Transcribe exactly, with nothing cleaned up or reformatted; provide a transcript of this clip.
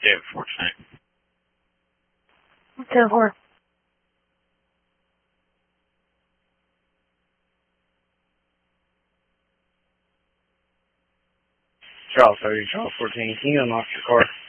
David four tonight. ten four. Charles, how are you? Charles fourteen. Can you unlock your car?